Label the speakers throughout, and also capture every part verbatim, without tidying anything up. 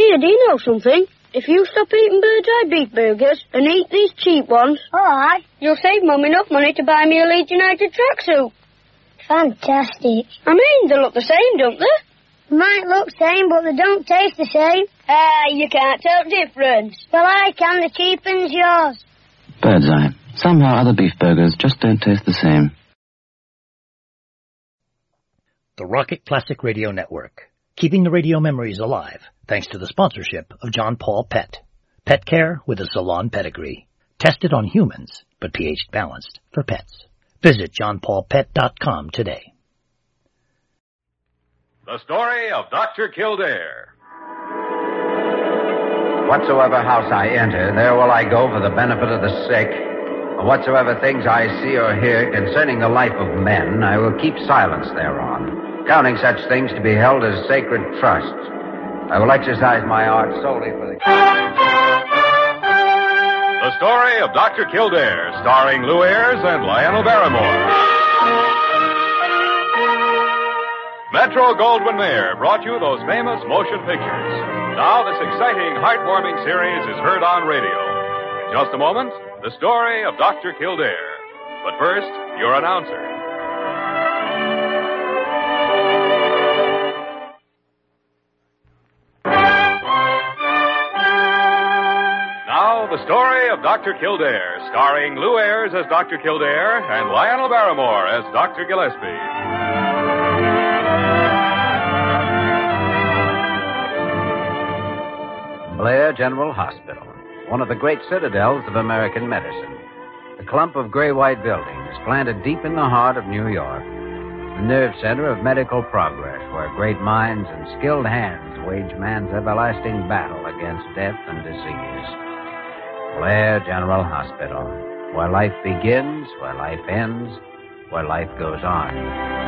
Speaker 1: Here, do you know something? If you stop eating Bird's Eye beef burgers and eat these cheap ones,
Speaker 2: all right,
Speaker 1: you'll save Mum enough money to buy me a Leeds United tracksuit.
Speaker 2: Fantastic.
Speaker 1: I mean, they look the same, don't they?
Speaker 2: Might look same, but they don't taste the same.
Speaker 1: Ah, you can't tell the difference.
Speaker 2: Well, I can. The cheap one's yours.
Speaker 3: Bird's Eye. Somehow other beef burgers just don't taste the same.
Speaker 4: The Rocket Classic Radio Network. Keeping the radio memories alive, thanks to the sponsorship of John Paul Pet. Pet care with a salon pedigree. Tested on humans, but pH balanced for pets. Visit john paul pet dot com today.
Speaker 5: The story of Doctor Kildare.
Speaker 6: Whatsoever house I enter, there will I go for the benefit of the sick. And whatsoever things I see or hear concerning the life of men, I will keep silence thereon, counting such things to be held as sacred trusts. I will exercise my art solely for the...
Speaker 5: The story of Doctor Kildare, starring Lou Ayres and Lionel Barrymore. Metro Goldwyn Mayer brought you those famous motion pictures. Now this exciting, heartwarming series is heard on radio. In just a moment, the story of Doctor Kildare. But first, your announcer. Now, the story of Doctor Kildare, starring Lou Ayres as Doctor Kildare and Lionel Barrymore as Doctor Gillespie.
Speaker 6: Blair General Hospital, one of the great citadels of American medicine. A clump of gray-white buildings planted deep in the heart of New York. The nerve center of medical progress, where great minds and skilled hands wage man's everlasting battle against death and disease. Blair General Hospital, where life begins, where life ends, where life goes on.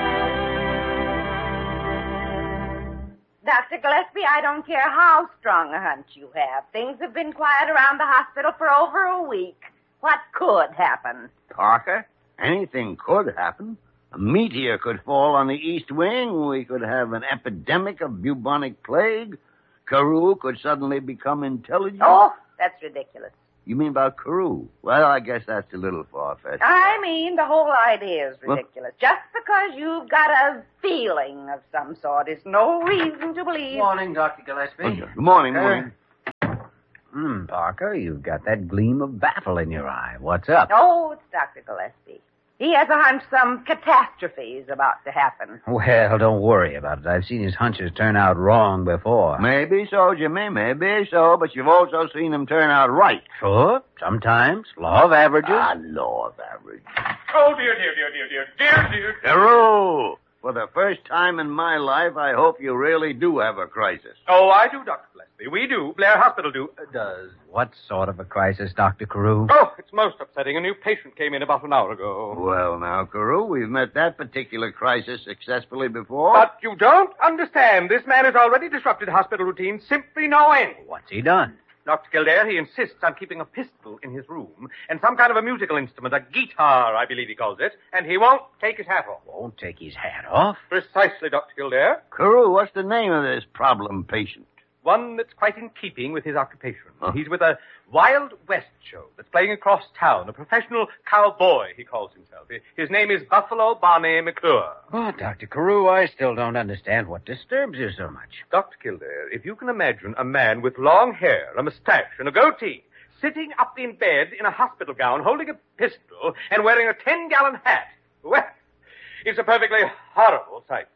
Speaker 7: Doctor Gillespie, I don't care how strong a hunch you have. Things have been quiet around the hospital for over a week. What could happen?
Speaker 8: Parker, anything could happen. A meteor could fall on the East Wing. We could have an epidemic of bubonic plague. Carew could suddenly become intelligent.
Speaker 7: Oh, that's ridiculous.
Speaker 8: You mean about Carew? Well, I guess that's a little far-fetched.
Speaker 7: I mean, the whole idea is ridiculous. Well, just because you've got a feeling of some sort is no reason to believe...
Speaker 6: Good morning, Doctor Gillespie.
Speaker 8: Oh, good morning, morning.
Speaker 6: Hmm, Parker, you've got that gleam of battle in your eye. What's up?
Speaker 7: Oh, it's Doctor Gillespie. He has a hunch some catastrophe is about to happen.
Speaker 6: Well, don't worry about it. I've seen his hunches turn out wrong before.
Speaker 8: Maybe so, Jimmy, maybe so, but you've also seen them turn out right.
Speaker 6: Sure, sometimes. Law of averages.
Speaker 8: Ah, law of averages.
Speaker 5: Oh, dear, dear, dear, dear, dear, dear, dear.
Speaker 8: Carew! For the first time in my life, I hope you really do have a crisis.
Speaker 5: Oh, I do, Doctor Gillespie. We do. Blair Hospital do. Uh, does.
Speaker 6: What sort of a crisis, Doctor Carew?
Speaker 5: Oh, it's most upsetting. A new patient came in about an hour ago.
Speaker 8: Well, now, Carew, we've met that particular crisis successfully before.
Speaker 5: But you don't understand. This man has already disrupted hospital routine simply no end.
Speaker 6: What's he done?
Speaker 5: Doctor Kildare, he insists on keeping a pistol in his room and some kind of a musical instrument, a guitar, I believe he calls it, and he won't take his hat off.
Speaker 6: Won't take his hat off?
Speaker 5: Precisely, Doctor Kildare.
Speaker 8: Carew, what's the name of this problem patient?
Speaker 5: One that's quite in keeping with his occupation.
Speaker 8: Huh?
Speaker 5: He's with a Wild West show that's playing across town. A professional cowboy, he calls himself. His name is Buffalo Barney McClure.
Speaker 6: Oh, Doctor Carew, I still don't understand what disturbs you so much.
Speaker 5: Doctor Kildare, if you can imagine a man with long hair, a mustache, and a goatee sitting up in bed in a hospital gown, holding a pistol, and wearing a ten-gallon hat, well, it's a perfectly horrible sight.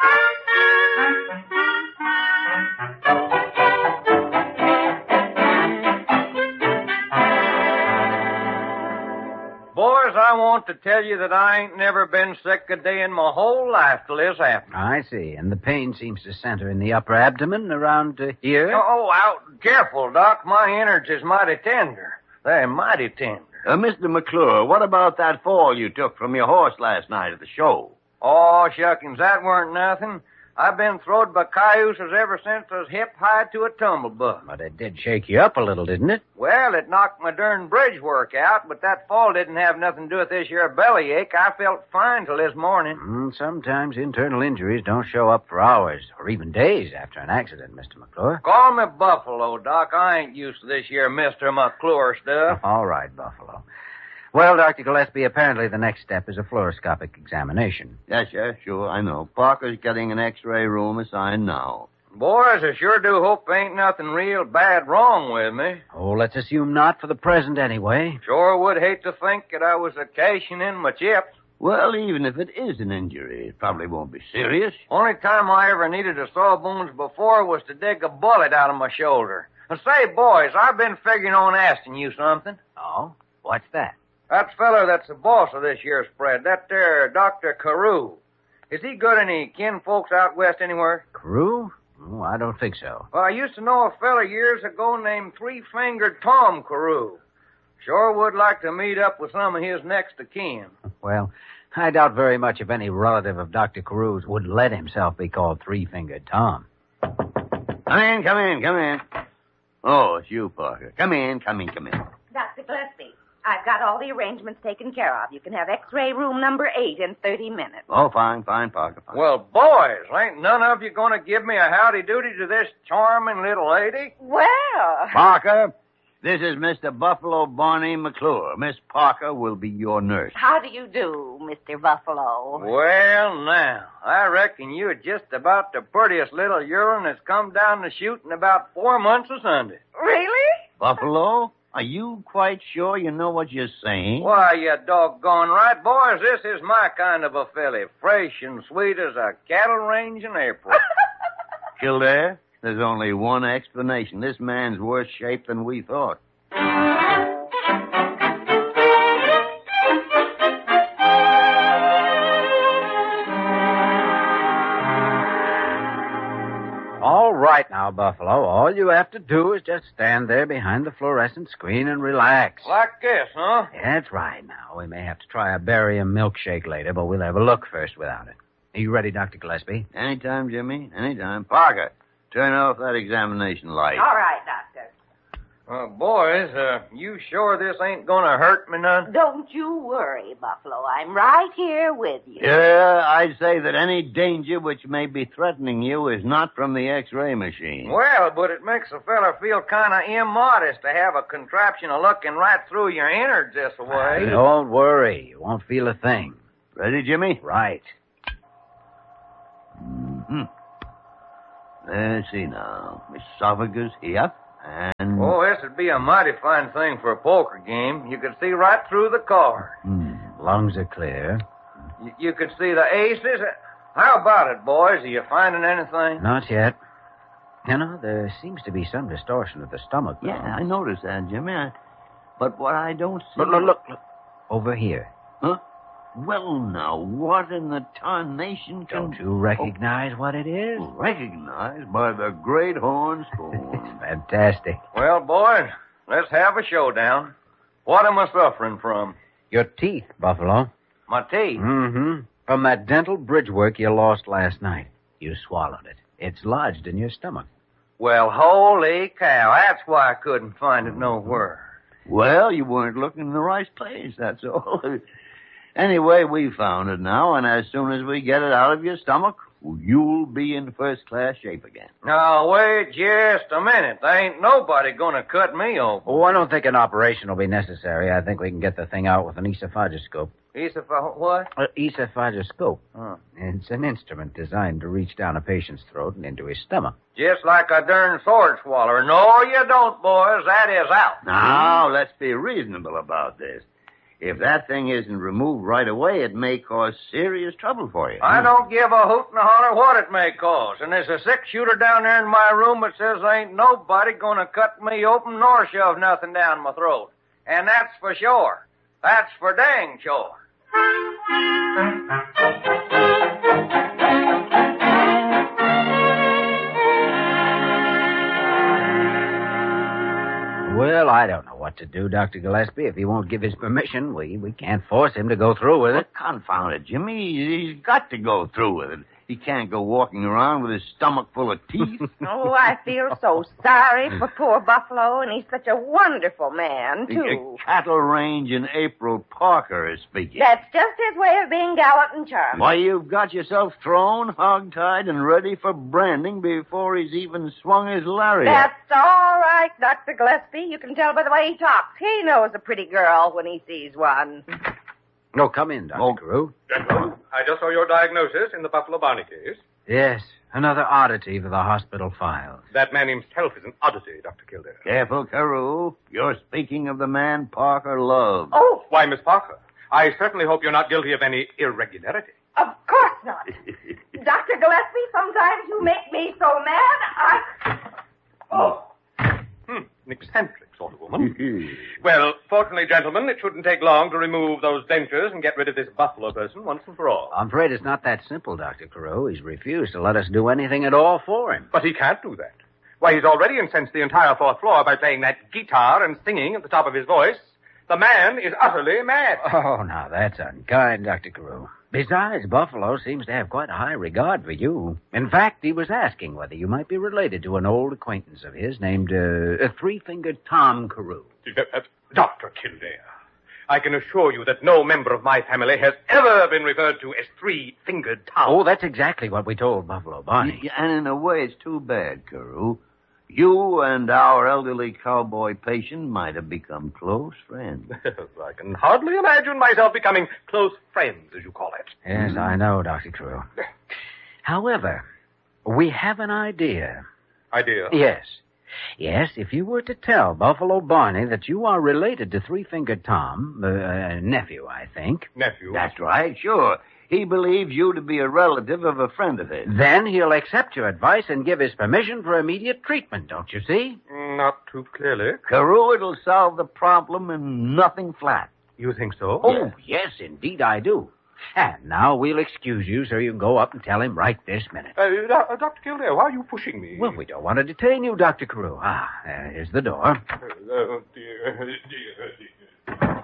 Speaker 9: Boys, I want to tell you that I ain't never been sick a day in my whole life till this happened.
Speaker 6: I see. And the pain seems to center in the upper abdomen around uh, here?
Speaker 9: Oh, out. Careful, Doc. My innards is mighty tender. They're mighty tender.
Speaker 8: Uh, Mister McClure, what about that fall you took from your horse last night at the show?
Speaker 9: Oh, shuckins, that weren't nothing. I've been throwed by cayuses ever since I was hip-high to a tumblebuck.
Speaker 6: But it did shake you up a little, didn't it?
Speaker 9: Well, it knocked my darn bridge work out, but that fall didn't have nothing to do with this here bellyache. I felt fine till this morning.
Speaker 6: Mm, sometimes internal injuries don't show up for hours or even days after an accident, Mister McClure.
Speaker 9: Call me Buffalo, Doc. I ain't used to this here Mister McClure stuff.
Speaker 6: All right, Buffalo. Well, Doctor Gillespie, apparently the next step is a fluoroscopic examination.
Speaker 8: Yes, yes, sure, I know. Parker's getting an X-ray room assigned now.
Speaker 9: Boys, I sure do hope there ain't nothing real bad wrong with me.
Speaker 6: Oh, let's assume not for the present anyway.
Speaker 9: Sure would hate to think that I was a cashing in my chips.
Speaker 8: Well, even if it is an injury, it probably won't be serious.
Speaker 9: Only time I ever needed a sawbones before was to dig a bullet out of my shoulder. And say, boys, I've been figuring on asking you something.
Speaker 6: Oh? What's that?
Speaker 9: That feller that's the boss of this year's spread, that there Doctor Carew. Is he got any kin folks out west anywhere?
Speaker 6: Carew? Oh, I don't think so.
Speaker 9: Well, I used to know a feller years ago named Three-Fingered Tom Carew. Sure would like to meet up with some of his next of kin.
Speaker 6: Well, I doubt very much if any relative of Doctor Carew's would let himself be called Three-Fingered Tom.
Speaker 8: Come in, come in, come in. Oh, it's you, Parker. Come in, come in, come in.
Speaker 7: Doctor Gillespie, I've got all the arrangements taken care of. You can have X-ray room number eight in thirty minutes.
Speaker 8: Oh, fine, fine, Parker, fine.
Speaker 9: Well, boys, ain't none of you going to give me a howdy-doody to this charming little lady?
Speaker 7: Well...
Speaker 8: Parker, this is Mister Buffalo Barney McClure. Miss Parker will be your nurse.
Speaker 7: How do you do, Mister Buffalo?
Speaker 9: Well, now, I reckon you're just about the prettiest little yearling that's come down the chute in about four months of Sunday.
Speaker 7: Really?
Speaker 8: Buffalo? Are you quite sure you know what you're saying?
Speaker 9: Why, you doggone right, boys. This is my kind of a filly, fresh and sweet as a cattle range in April.
Speaker 8: Kildare, there's only one explanation. This man's worse shape than we thought.
Speaker 6: All right now, Buffalo. All you have to do is just stand there behind the fluorescent screen and relax.
Speaker 9: Like this, huh?
Speaker 6: That's right now. We may have to try a barium milkshake later, but we'll have a look first without it. Are you ready, Doctor Gillespie?
Speaker 8: Anytime, Jimmy. Anytime. Parker, turn off that examination light.
Speaker 7: All right, Doctor.
Speaker 9: Uh, boys, uh, you sure this ain't gonna hurt me none?
Speaker 7: Don't you worry, Buffalo. I'm right here with you.
Speaker 8: Yeah, I'd say that any danger which may be threatening you is not from the X-ray machine.
Speaker 9: Well, but it makes a fella feel kind of immodest to have a contraption of looking right through your innards this way.
Speaker 6: Don't worry. You won't feel a thing.
Speaker 8: Ready, Jimmy?
Speaker 6: Right.
Speaker 8: Mm-hmm. Let's see now. Esophagus here. And...
Speaker 9: Oh, this would be a mighty fine thing for a poker game. You could see right through the card.
Speaker 6: Hmm. Lungs are clear.
Speaker 9: You, you could see the aces. How about it, boys? Are you finding anything?
Speaker 6: Not yet. You know, there seems to be some distortion of the stomach.
Speaker 8: Yeah,
Speaker 6: though.
Speaker 8: I noticed that, Jimmy. I... But what I don't see...
Speaker 6: Look, look, look, look. Over here.
Speaker 8: Huh? Well, now, what in the tarnation can...
Speaker 6: Don't you recognize oh, what it is?
Speaker 8: Recognized by the great horn spoon.
Speaker 6: Fantastic.
Speaker 9: Well, boys, let's have a showdown. What am I suffering from?
Speaker 6: Your teeth, Buffalo.
Speaker 9: My teeth?
Speaker 6: Mm-hmm. From that dental bridge work you lost last night. You swallowed it. It's lodged in your stomach.
Speaker 9: Well, holy cow. That's why I couldn't find it nowhere.
Speaker 8: Well, you weren't looking in the right place, that's all. Anyway, we found it now, and as soon as we get it out of your stomach, you'll be in first-class shape again.
Speaker 9: Now, wait just a minute. There ain't nobody gonna cut me open.
Speaker 6: Oh, I don't think an operation will be necessary. I think we can get the thing out with an esophagoscope.
Speaker 9: Esoph... what?
Speaker 6: Uh, esophagoscope.
Speaker 9: Huh.
Speaker 6: It's an instrument designed to reach down a patient's throat and into his stomach.
Speaker 9: Just like a darn sword swallower. No, you don't, boys. That is out.
Speaker 8: Now, let's be reasonable about this. If that thing isn't removed right away, it may cause serious trouble for you.
Speaker 9: I don't give a hoot and a holler what it may cause. And there's a six-shooter down there in my room that says ain't nobody gonna cut me open nor shove nothing down my throat. And that's for sure. That's for dang sure.
Speaker 6: Well, I don't know what to do, Doctor Gillespie. If he won't give his permission, we, we can't force him to go through with it.
Speaker 8: Well, confound it, Jimmy. He's got to go through with it. He can't go walking around with his stomach full of teeth.
Speaker 7: Oh, I feel so sorry for poor Buffalo, and he's such a wonderful man,
Speaker 8: The
Speaker 7: too.
Speaker 8: uh, cattle range in April Parker is speaking.
Speaker 7: That's just his way of being gallant and charming.
Speaker 8: Why, you've got yourself thrown, hog-tied, and ready for branding before he's even swung hhis lariat.
Speaker 7: That's all right, Doctor Gillespie. You can tell by the way he talks. He knows a pretty girl when he sees one.
Speaker 6: No, come in, Doctor
Speaker 8: Oh.
Speaker 6: Carew.
Speaker 5: Gentlemen, I just saw your diagnosis in the Buffalo Barney case.
Speaker 6: Yes, another oddity for the hospital files.
Speaker 5: That man himself is an oddity, Doctor Kildare.
Speaker 8: Careful, Carew. You're speaking of the man Parker loved.
Speaker 7: Oh,
Speaker 5: Why, Miss Parker, I certainly hope you're not guilty of any irregularity.
Speaker 7: of course not. Doctor Gillespie, sometimes you make me so mad, I... Oh.
Speaker 5: Hmm, an eccentric sort of woman. Well, fortunately, gentlemen, it shouldn't take long to remove those dentures and get rid of this Buffalo person once and for all.
Speaker 6: I'm afraid it's not that simple, Doctor Carew. He's refused to let us do anything at all for him.
Speaker 5: But he can't do that. Why, he's already incensed the entire fourth floor by playing that guitar and singing at the top of his voice. The man is utterly mad.
Speaker 6: Oh, now that's unkind, Doctor Carew. Besides, Buffalo seems to have quite a high regard for you. In fact, he was asking whether you might be related to an old acquaintance of his named uh, Three-Fingered Tom Carew.
Speaker 5: Uh, uh, Doctor Kildare, I can assure you that no member of my family has ever been referred to as Three-Fingered Tom.
Speaker 6: Oh, that's exactly what we told Buffalo Barney.
Speaker 8: Yeah, and in a way, it's too bad, Carew. You and our elderly cowboy patient might have become close friends.
Speaker 5: I can hardly imagine myself becoming close friends, as you call it.
Speaker 6: Yes, I know, Doctor Carew. However, we have an idea.
Speaker 5: Idea?
Speaker 6: Yes. Yes, if you were to tell Buffalo Barney that you are related to Three-Fingered Tom, uh, uh, nephew, I think.
Speaker 5: Nephew?
Speaker 8: That's right, sure. He believes you to be a relative of a friend of his.
Speaker 6: Then he'll accept your advice and give his permission for immediate treatment, don't you see?
Speaker 5: Not too clearly.
Speaker 8: Carew, it'll solve the problem and nothing flat.
Speaker 5: You think so?
Speaker 6: Oh, yes, indeed I do. And now we'll excuse you so you can go up and tell him right this minute.
Speaker 5: Uh, Do- Doctor Kildare, why are you pushing me?
Speaker 6: Well, we don't want to detain you, Doctor Carew. Ah, there's the door.
Speaker 5: Uh, oh, dear, dear, dear.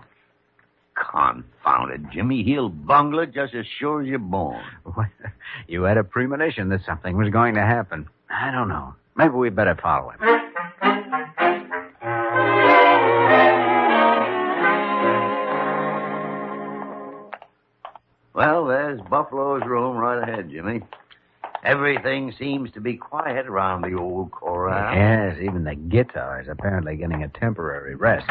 Speaker 8: Confound it, Jimmy. He'll bungle it just as sure as you're born.
Speaker 6: What? You had a premonition that something was going to happen. I don't know. Maybe we'd better follow him.
Speaker 8: Well, there's Buffalo's room right ahead, Jimmy. Everything seems to be quiet around the old corral.
Speaker 6: Yes, even the guitar is apparently getting a temporary rest.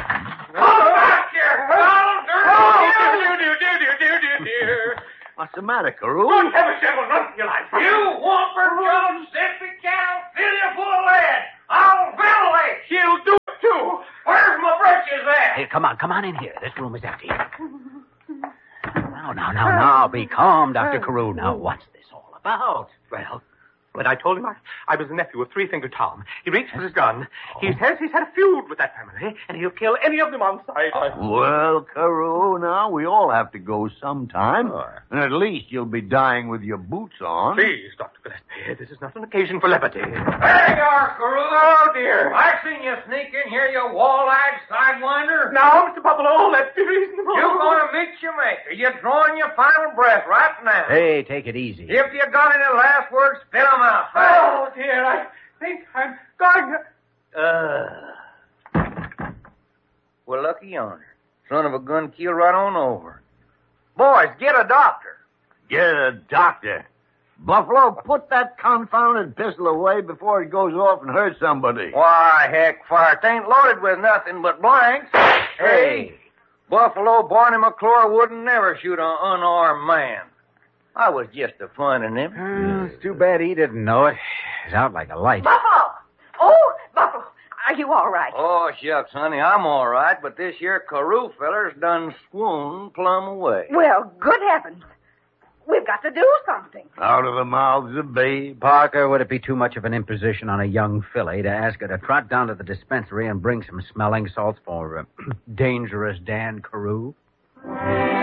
Speaker 8: What's the matter, Carew?
Speaker 9: You whopper, John, sippy cow, fill you full of lead. I'll ventilate. She'll do it, too. Where's my brushes at?
Speaker 6: Hey, come on, come on in here. This room is empty. Now, now, now, now, be calm, Doctor Carew. Now, what's this all about?
Speaker 5: Well, when I told him I, I was the nephew of Three-Fingered Tom, he reached for his gun. He says he's had a feud with that family, and he'll kill any of them on sight.
Speaker 8: Well, Carew, now, we all have to go sometime.
Speaker 6: Sure.
Speaker 8: And at least you'll be dying with your boots on.
Speaker 5: Please, Doctor Gillespie, this is not an occasion for levity.
Speaker 9: There you are, Carew. Oh, dear. I seen you sneak in here, you wall-eyed sidewinder.
Speaker 5: Now, Mister Buffalo, let's be reasonable.
Speaker 9: You're going to meet your maker. You're drawing your final breath right now.
Speaker 6: Hey, take it easy.
Speaker 9: If you got any last words, spit 'em out.
Speaker 5: Oh, dear, I think I'm going to...
Speaker 9: Uh. Well, lucky yonder. Son of a gun keel right on over. Boys, get a doctor.
Speaker 8: Get a doctor. Buffalo, put that confounded pistol away before it goes off and hurts somebody.
Speaker 9: Why, heck, fire, it ain't loaded with nothing but blanks. Hey, Buffalo Barney McClure wouldn't never shoot an unarmed man. I was just a funning him.
Speaker 6: Oh, it's too bad he didn't know it. He's out like a light.
Speaker 7: Buffalo! Oh, Buffalo, are you all right?
Speaker 9: Oh, shucks, honey, I'm all right, but this here Carew feller's done swooned plumb away.
Speaker 7: Well, good heavens. We've got to do something.
Speaker 8: Out of the mouths of babes.
Speaker 6: Parker, would it be too much of an imposition on a young filly to ask her to trot down to the dispensary and bring some smelling salts for uh, dangerous Dan Carew?